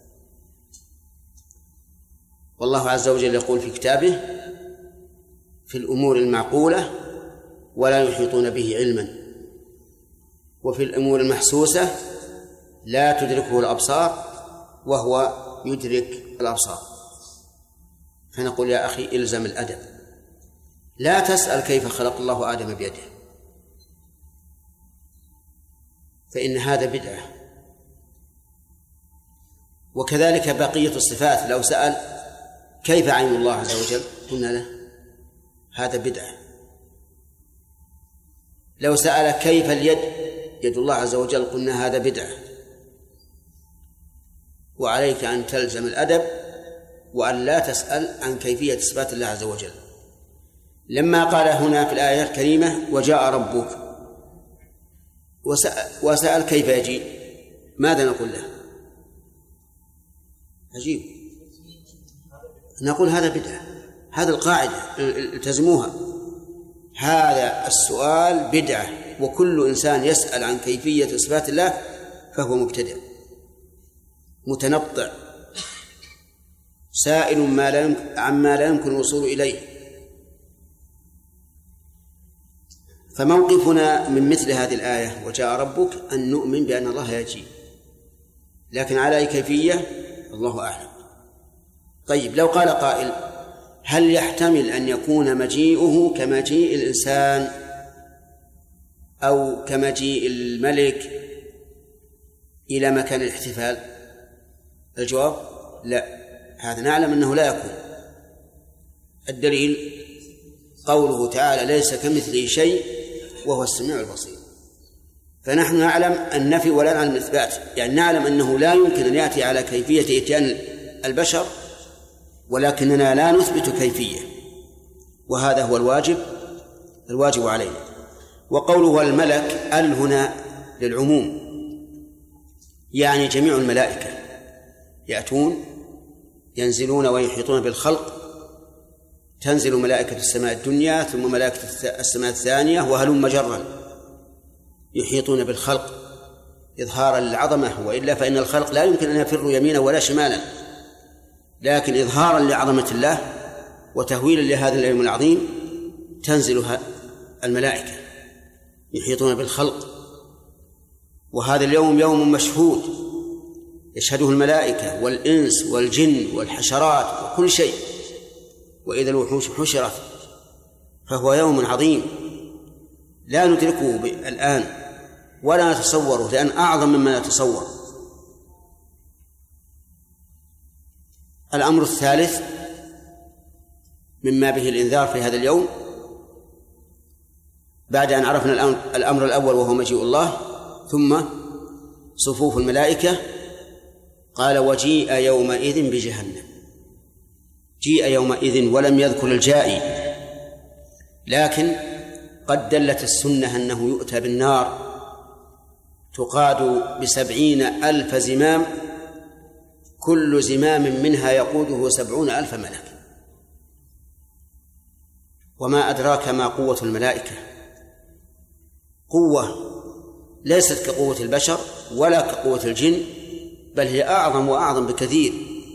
والله عز وجل يقول في كتابه في الأمور المعقولة ولا يحيطون به علما، وفي الأمور المحسوسة لا تدركه الأبصار وهو يدرك الأبصار. فنقول يا أخي إلزم الأدب، لا تسأل كيف خلق الله آدم بيده، فإن هذا بدعة. وكذلك بقية الصفات، لو سأل كيف عين الله عز وجل قلنا له هذا بدعة. لو سأل كيف اليد يد الله عز وجل قلنا هذا بدعة. وعليك أن تلزم الأدب وأن لا تسأل عن كيفية صفات الله عز وجل. لما قال هنا في الآية الكريمة وجاء ربك وسأل, وسأل كيف يجيء، ماذا نقول له؟ عجيب، نقول هذا بدعة. هذا القاعدة التزموها، هذا السؤال بدعة، وكل إنسان يسأل عن كيفية صفات الله فهو مبتدع متنطع سائل ما لا يمكن عما لا يمكن الوصول إليه. فموقفنا من مثل هذه الآية وجاء ربك أن نؤمن بأن الله يجيء، لكن على أي كيفية الله أعلم. طيب، لو قال قائل هل يحتمل أن يكون مجيئه كمجيء الإنسان أو كمجيء الملك إلى مكان الاحتفال؟ الجواب لا، هذا نعلم أنه لا يكون. الدليل قوله تعالى ليس كمثله شيء وهو السميع البصير. فنحن نعلم النفي ولا نعلم الإثبات، يعني نعلم أنه لا يمكن أن يأتي على كيفية إتيان البشر، ولكننا لا نثبت كيفية، وهذا هو الواجب الواجب علينا. وقوله الملك ال هنا للعموم، يعني جميع الملائكة يأتون ينزلون ويحيطون بالخلق، تنزل ملائكة السماء الدنيا ثم ملائكة السماء الثانية وهلم جرا يحيطون بالخلق إظهارا للعظمة، وإلا فإن الخلق لا يمكن أن يفر يمينا ولا شمالا، لكن إظهارا لعظمة الله وتهويلا لهذا اليوم العظيم تنزل الملائكة يحيطون بالخلق. وهذا اليوم يوم مشهود يشهده الملائكة والإنس والجن والحشرات وكل شيء، وإذا الوحوش حشرت، فهو يوم عظيم لا ندركه الآن ولا نتصوره، لأن أعظم مما نتصور. الأمر الثالث مما به الإنذار في هذا اليوم، بعد أن عرفنا الأمر الأول وهو مجيء الله ثم صفوف الملائكة، قال وجيء يومئذ بجهنم. جيء يومئذ ولم يذكر الجائي، لكن قد دلت السنة أنه يؤتى بالنار تقاد بسبعين ألف زمام، كل زمام منها يقوده سبعون ألف ملك. وما أدراك ما قوة الملائكة، قوة ليست كقوة البشر ولا كقوة الجن، بل هي أعظم وأعظم بكثير.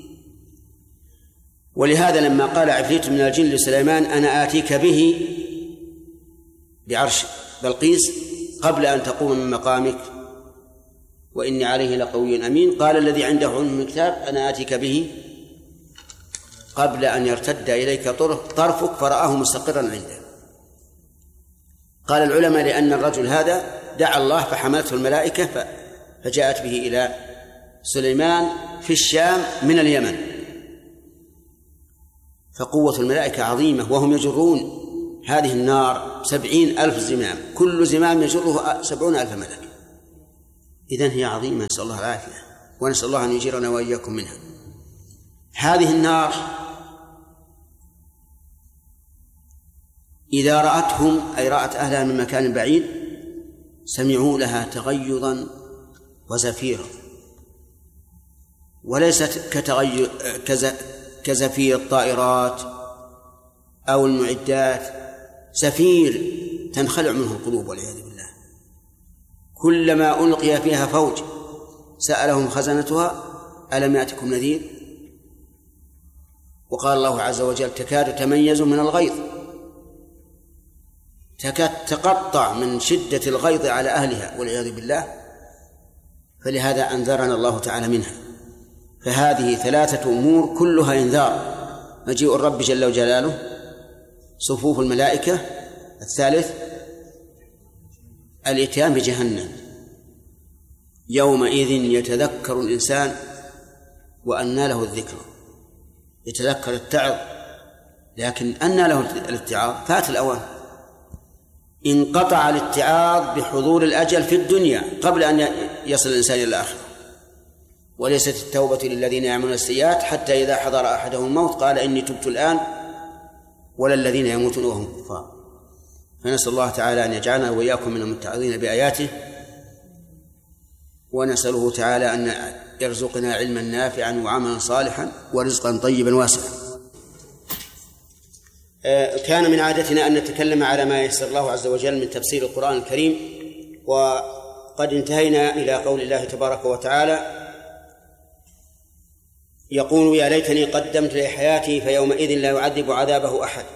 ولهذا لما قال عفريت من الجن لسليمان أنا آتيك به بعرش بلقيس قبل أن تقوم من مقامك وإني عليه لقوي أمين، قال الذي عنده علم من كتاب أنا آتيك به قبل أن يرتد إليك طرفك فرآه مستقرا عنده. قال العلماء لأن الرجل هذا دعا الله فحملته الملائكة فجاءت به إلى سليمان في الشام من اليمن. فقوة الملائكة عظيمة، وهم يجرون هذه النار سبعين ألف زمام، كل زمام يجره سبعون ألف ملك. إذن هي عظيمة، نسأل الله العافية ونسأل الله أن يجيرنا وإياكم منها. هذه النار إذا رأتهم أي رأت أهلها من مكان بعيد سمعوا لها تغيظا وزفيرا، وليست كتغير كزفير الطائرات أو المعدات، زفير تنخلع منه القلوب والعياذ بالله. كلما ألقي فيها فوج سألهم خزنتها ألم يأتكم نذير؟ وقال الله عز وجل تكاد تميز من الغيظ، تكاد تقطع من شدة الغيظ على أهلها والعياذ بالله، فلهذا أنذرنا الله تعالى منها. فهذه ثلاثة أمور كلها إنذار: مجيء الرب جل وجلاله، صفوف الملائكة، الثالث الإتيان بجهنم. يومئذ يتذكر الإنسان وأنى له الذكر، يتذكر التعظ، لكن أنى له الاتعاظ فات الأوان. انقطع الاتعاظ بحضور الأجل في الدنيا قبل أن يصل الإنسان إلى الآخرة. وليست التوبة للذين يعملون السيئات حتى إذا حضر أحدهم الموت قال إني تبت الآن، ولا الذين يموتون وهم كفار. فنسأل الله تعالى أن يجعلنا وإياكم من المتعظين بآياته، ونسأله تعالى أن يرزقنا علما نافعا وعملا صالحا ورزقا طيبا واسعا. كان من عادتنا أن نتكلم على ما يسر الله عز وجل من تفسير القرآن الكريم، وقد انتهينا إلى قول الله تبارك وتعالى: يقول يا ليتني قدمت لحياتي فيومئذ لا يعذب عذابه أحد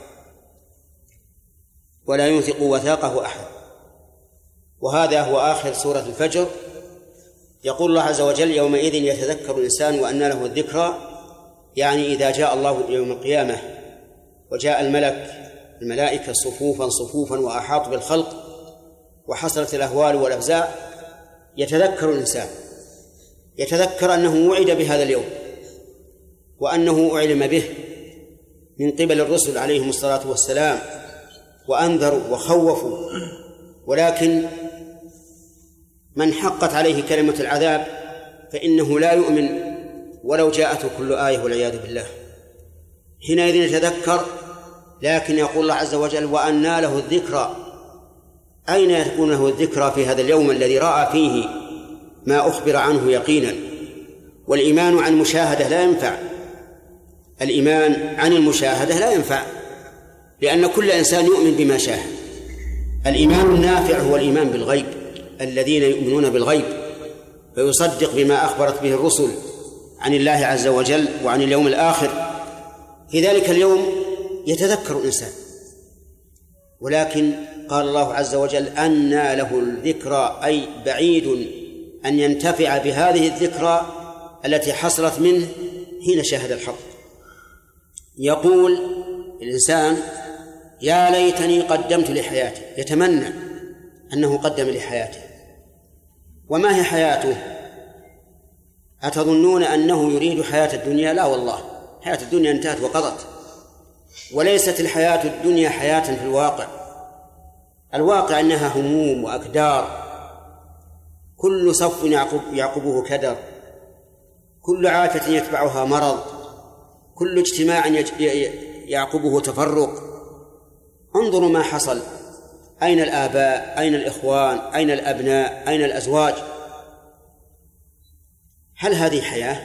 ولا يوثق وثاقه أحد. وهذا هو آخر سورة الفجر. يقول الله عز وجل: يومئذ يتذكر الإنسان وأنى له الذكرى، يعني إذا جاء الله يوم القيامة وجاء الملك الملائكة صفوفا صفوفا وأحاط بالخلق وحصلت الأهوال والأفزاع، يتذكر الإنسان، يتذكر أنه وعد بهذا اليوم وأنه أعلم به من قبل الرسل عليهم الصلاة والسلام، وأنذروا وخوفوا، ولكن من حقت عليه كلمة العذاب فإنه لا يؤمن ولو جاءته كل آية والعياذ بالله. حينئذ يتذكر، لكن يقول الله عز وجل: وأنى له الذكرى. أين يكون له الذكرى في هذا اليوم الذي رأى فيه ما أخبر عنه يقينا؟ والإيمان عن مشاهدة لا ينفع، الإيمان عن المشاهدة لا ينفع، لأن كل إنسان يؤمن بما شاهد. الإيمان النافع هو الإيمان بالغيب، الذين يؤمنون بالغيب فيصدق بما أخبرت به الرسل عن الله عز وجل وعن اليوم الآخر. في ذلك اليوم يتذكر الإنسان، ولكن قال الله عز وجل: أنى له الذكرى، أي بعيد أن ينتفع بهذه الذكرى التي حصلت منه حين شاهد الحق. يقول الإنسان: يا ليتني قدمت لحياتي، يتمنى أنه قدم لحياته. وما هي حياته؟ أتظنون أنه يريد حياة الدنيا؟ لا والله، حياة الدنيا انتهت وقضت، وليست الحياة الدنيا حياة في الواقع. الواقع أنها هموم وأكدار، كل صف يعقب يعقبه كدر، كل عافية يتبعها مرض، كل اجتماع يعقبه تفرق. انظروا ما حصل: أين الآباء؟ أين الإخوان؟ أين الأبناء؟ أين الأزواج؟ هل هذه حياة؟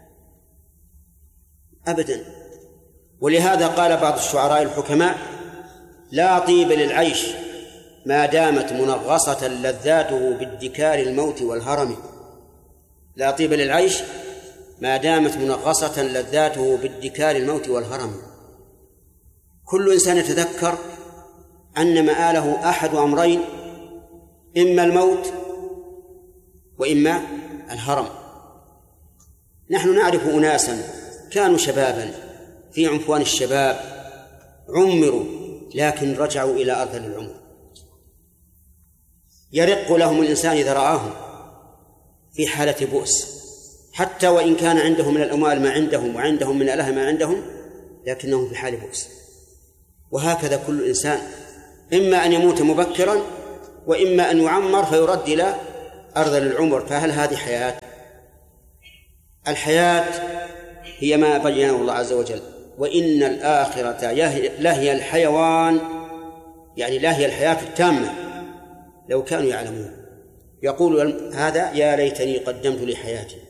أبدا. ولهذا قال بعض الشعراء الحكماء: لا طيب للعيش ما دامت منغصة لذاته بادكار الموت والهرم. لا طيب للعيش ما دامت منغصة لذاته بادكار الموت والهرم. كل إنسان يتذكر أن مآله أحد أمرين: إما الموت وإما الهرم. نحن نعرف أناسا كانوا شبابا في عنفوان الشباب، عمروا لكن رجعوا إلى أرذل العمر. يرق لهم الإنسان إذا رآهم في حالة بؤس، حتى وإن كان عندهم من الأموال ما عندهم وعندهم من الأهل ما عندهم، لكنهم في حال بؤس. وهكذا كل إنسان، إما أن يموت مبكرا وإما أن يعمر فيرد إلى أرذل العمر. فهل هذه حياة؟ الحياة هي ما بينه الله عز وجل: وإن الآخرة لهي الحيوان يعني لا هي الحياة التامة لو كانوا يعلمون. يقول هذا: يا ليتني قدمت لحياتي